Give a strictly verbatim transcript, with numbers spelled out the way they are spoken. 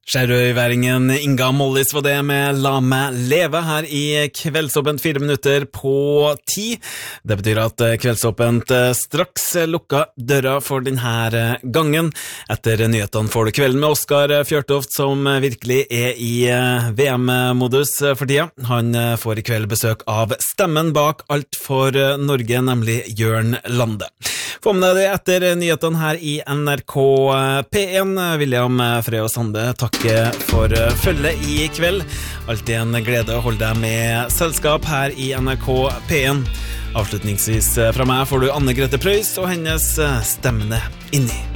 Skjerøyværingen Inga Mollis var det med La meg leve her i Kveldsåpent fire minutter på ti. Det betyr at Kveldsåpent straks lukka døra for denne gangen. Etter nyhetene får du Kvelden med Oskar Fjørtoft, som virkelig er i V M-modus for tida. Han får i kveld besøk av stemmen bak Alt for Norge, nemlig Jørn Lande. Få med deg det etter nyhetene her i N R K P en. William Frøy og Sande, takk for følget i kveld. Alltid en glede å holde deg med selskap her i N R K P en. Avslutningsvis fra meg får du Anne Grete Preus og hennes Stemmene inni.